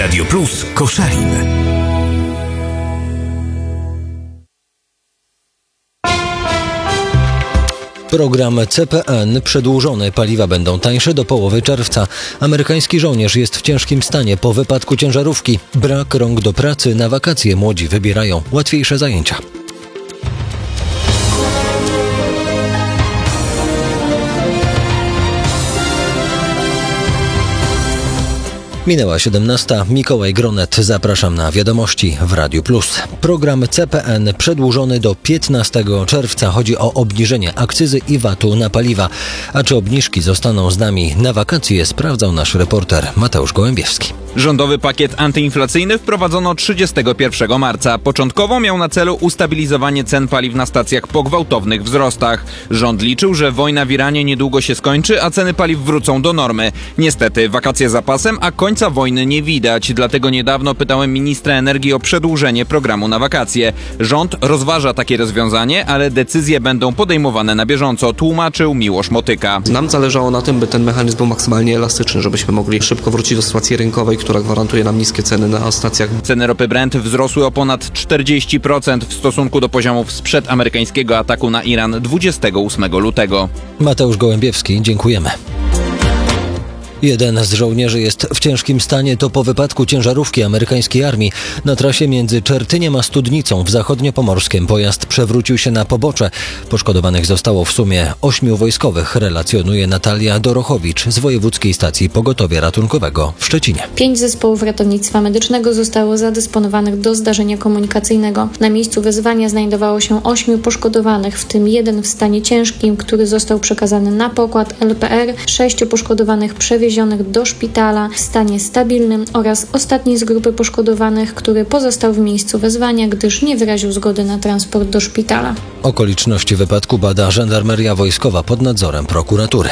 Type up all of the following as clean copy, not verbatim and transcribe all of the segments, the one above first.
Radio Plus Koszalin. Program CPN przedłużony. Paliwa będą tańsze do połowy czerwca. Amerykański żołnierz jest w ciężkim stanie po wypadku ciężarówki. Brak rąk do pracy. Na wakacje młodzi wybierają łatwiejsze zajęcia. Minęła 17. Mikołaj Gronet. Zapraszam na wiadomości w Radiu Plus. Program CPN przedłużony do 15 czerwca. Chodzi o obniżenie akcyzy i VAT-u na paliwa. A czy obniżki zostaną z nami na wakacje, sprawdzał nasz reporter Mateusz Gołębiewski. Rządowy pakiet antyinflacyjny wprowadzono 31 marca. Początkowo miał na celu ustabilizowanie cen paliw na stacjach po gwałtownych wzrostach. Rząd liczył, że wojna w Iranie niedługo się skończy, a ceny paliw wrócą do normy. Niestety, wakacje za pasem, a końca wojny nie widać. Dlatego niedawno pytałem ministra energii o przedłużenie programu na wakacje. Rząd rozważa takie rozwiązanie, ale decyzje będą podejmowane na bieżąco, tłumaczył Miłosz Motyka. Nam zależało na tym, by ten mechanizm był maksymalnie elastyczny, żebyśmy mogli szybko wrócić do sytuacji rynkowej, która gwarantuje nam niskie ceny na stacjach. Ceny ropy Brent wzrosły o ponad 40% w stosunku do poziomów sprzed amerykańskiego ataku na Iran 28 lutego. Mateusz Gołębiewski, dziękujemy. Jeden z żołnierzy jest w ciężkim stanie. To po wypadku ciężarówki amerykańskiej armii. Na trasie między Czertyniem a Studnicą w Zachodniopomorskiem pojazd przewrócił się na pobocze. Poszkodowanych zostało w sumie 8 wojskowych, relacjonuje Natalia Dorochowicz z Wojewódzkiej Stacji Pogotowia Ratunkowego w Szczecinie. 5 zespołów ratownictwa medycznego zostało zadysponowanych do zdarzenia komunikacyjnego. Na miejscu wezwania znajdowało się 8 poszkodowanych, w tym 1 w stanie ciężkim, który został przekazany na pokład LPR, 6 poszkodowanych przewiezionych do szpitala w stanie stabilnym oraz ostatni z grupy poszkodowanych, który pozostał w miejscu wezwania, gdyż nie wyraził zgody na transport do szpitala. Okoliczności wypadku bada Żandarmeria Wojskowa pod nadzorem prokuratury.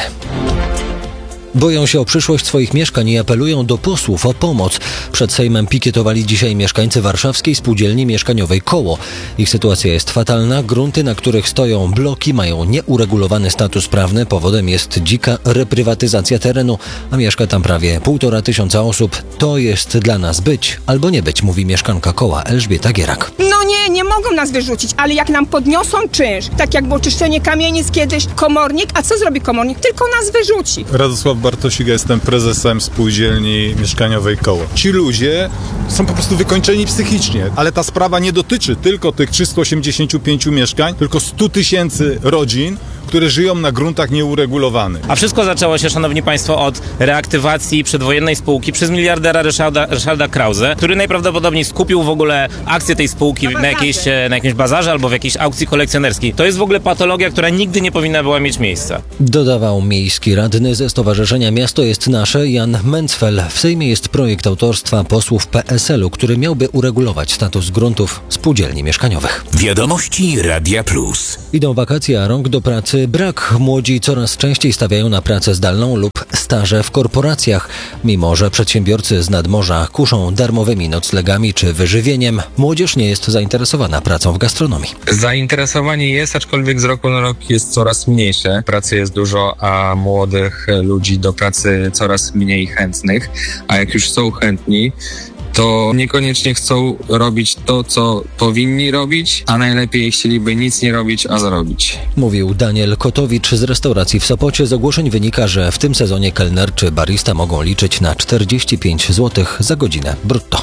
Boją się o przyszłość swoich mieszkań i apelują do posłów o pomoc. Przed Sejmem pikietowali dzisiaj mieszkańcy warszawskiej spółdzielni mieszkaniowej Koło. Ich sytuacja jest fatalna. Grunty, na których stoją bloki, mają nieuregulowany status prawny. Powodem jest dzika reprywatyzacja terenu, a mieszka tam prawie 1500 osób. To jest dla nas być albo nie być, mówi mieszkanka Koła Elżbieta Gierak. No nie mogą nas wyrzucić, ale jak nam podniosą czynsz, tak jak było czyszczenie kamienic kiedyś, komornik, a co zrobi komornik? Tylko nas wyrzuci. Radosław Bartosik, jestem prezesem spółdzielni mieszkaniowej Koło. Ci ludzie są po prostu wykończeni psychicznie, ale ta sprawa nie dotyczy tylko tych 385 mieszkań, tylko 100 000 rodzin, które żyją na gruntach nieuregulowanych. A wszystko zaczęło się, szanowni państwo, od reaktywacji przedwojennej spółki przez miliardera Ryszarda Krause, który najprawdopodobniej skupił w ogóle akcje tej spółki na jakimś bazarze albo w jakiejś aukcji kolekcjonerskiej. To jest w ogóle patologia, która nigdy nie powinna była mieć miejsca. Dodawał miejski radny ze Stowarzyszenia Miasto jest Nasze Jan Mencfel. W Sejmie jest projekt autorstwa posłów PSL-u, który miałby uregulować status gruntów spółdzielni mieszkaniowych. Wiadomości Radia Plus. Idą wakacje, a rąk do pracy brak. Młodzi coraz częściej stawiają na pracę zdalną lub staże w korporacjach. Mimo że przedsiębiorcy z nadmorza kuszą darmowymi noclegami czy wyżywieniem, młodzież nie jest zainteresowana pracą w gastronomii. Zainteresowanie jest, aczkolwiek z roku na rok jest coraz mniejsze. Pracy jest dużo, a młodych ludzi do pracy coraz mniej chętnych. A jak już są chętni, to niekoniecznie chcą robić to, co powinni robić, a najlepiej chcieliby nic nie robić, a zarobić. Mówił Daniel Kotowicz z restauracji w Sopocie. Z ogłoszeń wynika, że w tym sezonie kelner czy barista mogą liczyć na 45 zł za godzinę brutto.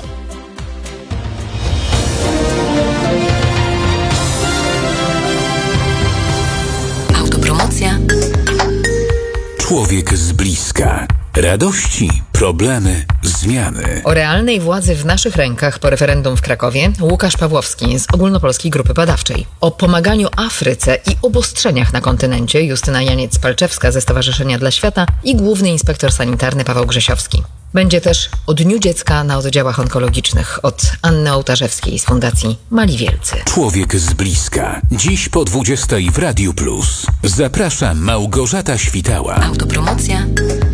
Autopromocja. Człowiek z bliska. Radości, problemy, zmiany. O realnej władzy w naszych rękach po referendum w Krakowie Łukasz Pawłowski z Ogólnopolskiej Grupy Badawczej. O pomaganiu Afryce i obostrzeniach na kontynencie Justyna Janiec-Palczewska ze Stowarzyszenia dla Świata i główny inspektor sanitarny Paweł Grzesiowski. Będzie też o Dniu Dziecka na oddziałach onkologicznych od Anny Ołtarzewskiej z Fundacji Mali Wielcy. Człowiek z bliska. Dziś po 20:00 w Radiu Plus. Zaprasza Małgorzata Świtała. Autopromocja.